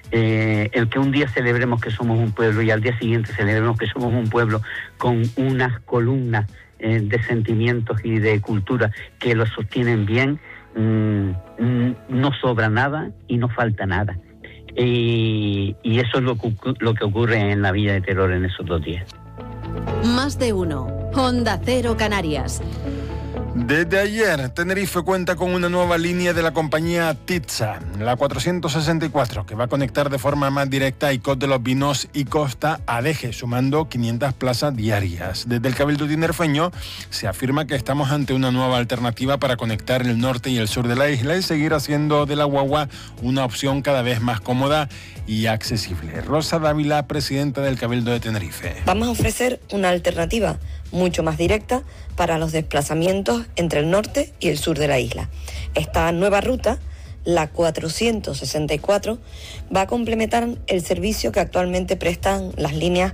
El que un día celebremos que somos un pueblo y al día siguiente celebremos que somos un pueblo con unas columnas de sentimientos y de cultura que lo sostienen bien, no sobra nada y no falta nada. Y eso es lo que ocurre en la Villa de Teror en esos 2 días. Más de uno. Onda Cero Canarias. Desde ayer, Tenerife cuenta con una nueva línea de la compañía Titsa, la 464, que va a conectar de forma más directa Icod de los Vinos y Costa a Deje, sumando 500 plazas diarias. Desde el Cabildo tinerfeño se afirma que estamos ante una nueva alternativa para conectar el norte y el sur de la isla y seguir haciendo de la guagua una opción cada vez más cómoda y accesible. Rosa Dávila, presidenta del Cabildo de Tenerife. Vamos a ofrecer una alternativa mucho más directa para los desplazamientos entre el norte y el sur de la isla. Esta nueva ruta, la 464, va a complementar el servicio que actualmente prestan las líneas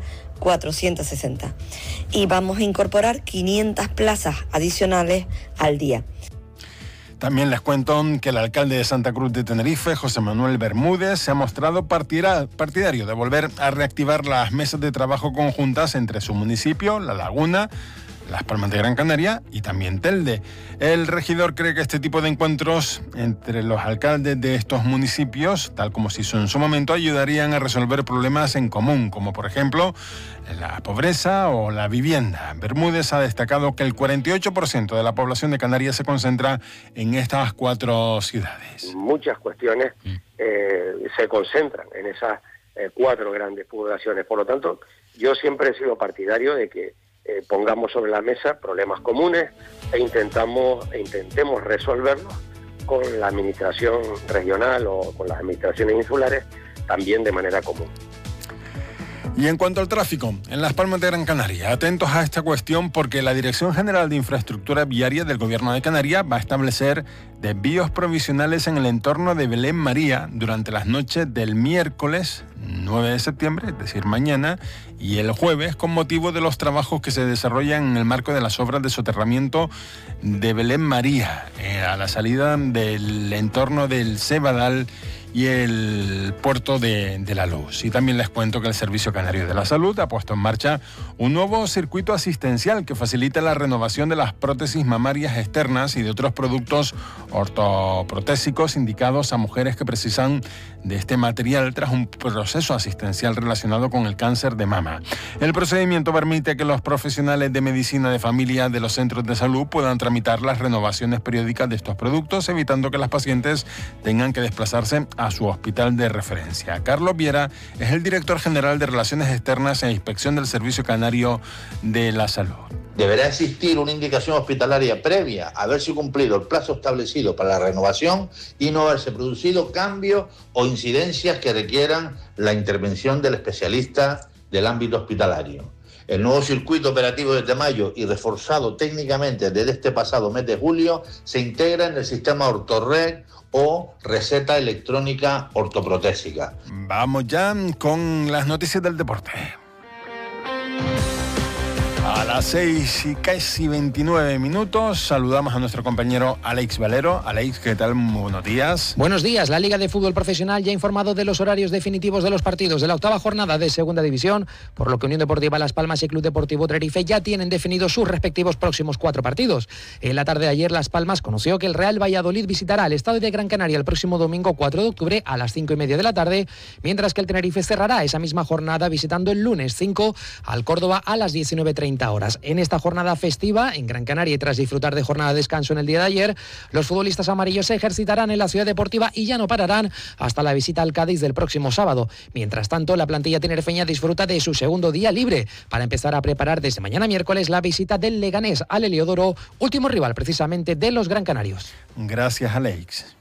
460 y vamos a incorporar 500 plazas adicionales al día. También les cuento que el alcalde de Santa Cruz de Tenerife, José Manuel Bermúdez, se ha mostrado partidario de volver a reactivar las mesas de trabajo conjuntas entre su municipio, La Laguna, Las Palmas de Gran Canaria y también Telde. El regidor cree que este tipo de encuentros entre los alcaldes de estos municipios, tal como se hizo en su momento, ayudarían a resolver problemas en común, como por ejemplo la pobreza o la vivienda. Bermúdez ha destacado que el 48% de la población de Canarias se concentra en estas 4 ciudades. Muchas cuestiones se concentran en esas 4 grandes poblaciones. Por lo tanto, yo siempre he sido partidario de que pongamos sobre la mesa problemas comunes e intentemos resolverlos con la administración regional o con las administraciones insulares también de manera común. Y en cuanto al tráfico, en Las Palmas de Gran Canaria, atentos a esta cuestión porque la Dirección General de Infraestructura Viaria del Gobierno de Canarias va a establecer desvíos provisionales en el entorno de Belén María durante las noches del miércoles 9 de septiembre, es decir, mañana, y el jueves, con motivo de los trabajos que se desarrollan en el marco de las obras de soterramiento de Belén María, a la salida del entorno del Cebadal y el puerto de La Luz. Y también les cuento que el Servicio Canario de la Salud ha puesto en marcha un nuevo circuito asistencial que facilita la renovación de las prótesis mamarias externas y de otros productos ortoprotésicos indicados a mujeres que precisan de este material tras un proceso asistencial relacionado con el cáncer de mama. El procedimiento permite que los profesionales de medicina de familia de los centros de salud puedan tramitar las renovaciones periódicas de estos productos, evitando que las pacientes tengan que desplazarse a su hospital de referencia. Carlos Viera es el director general de Relaciones Externas e Inspección del Servicio Canario de la Salud. Deberá existir una indicación hospitalaria previa a haberse cumplido el plazo establecido para la renovación y no haberse producido cambios o incidencias que requieran la intervención del especialista del ámbito hospitalario. El nuevo circuito operativo desde mayo y reforzado técnicamente desde este pasado mes de julio se integra en el sistema Ortorred o receta electrónica ortoprotésica. Vamos ya con las noticias del deporte. A las 6 y casi 29 minutos saludamos a nuestro compañero Alex Valero. Alex, ¿qué tal? Muy buenos días. Buenos días. La Liga de Fútbol Profesional ya ha informado de los horarios definitivos de los partidos de la 8ª jornada de Segunda División, por lo que Unión Deportiva Las Palmas y Club Deportivo Tenerife ya tienen definidos sus respectivos próximos 4 partidos. En la tarde de ayer, Las Palmas conoció que el Real Valladolid visitará el Estadio de Gran Canaria el próximo domingo 4 de octubre a las 5:30 de la tarde, mientras que el Tenerife cerrará esa misma jornada visitando el lunes 5 al Córdoba a las 19:30 horas. En esta jornada festiva en Gran Canaria y tras disfrutar de jornada de descanso en el día de ayer, los futbolistas amarillos se ejercitarán en la ciudad deportiva y ya no pararán hasta la visita al Cádiz del próximo sábado. Mientras tanto, la plantilla tinerfeña disfruta de su segundo día libre para empezar a preparar desde mañana miércoles la visita del Leganés al Heliodoro, último rival precisamente de los Gran Canarios. Gracias, Alex.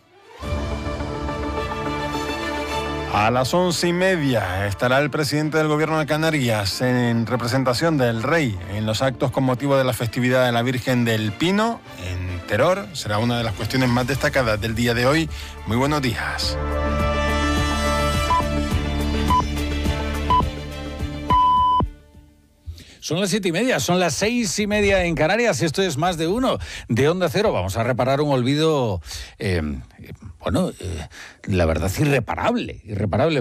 A las 11:30 estará el presidente del Gobierno de Canarias en representación del Rey en los actos con motivo de la festividad de la Virgen del Pino en Teror. Será una de las cuestiones más destacadas del día de hoy. Muy buenos días. Son las 7:30, son las 6:30 en Canarias. Esto es Más de Uno de Onda Cero. Vamos a reparar un olvido, la verdad, irreparable.